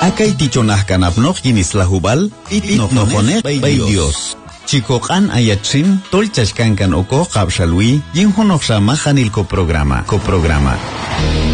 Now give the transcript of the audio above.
Akay tichonah kanapnoh yinis lahubal, itnohonek bay Dios. Chikokan ayatsin, tolchashkankan oko kapshalwi, yinhonok shama hanilko programa.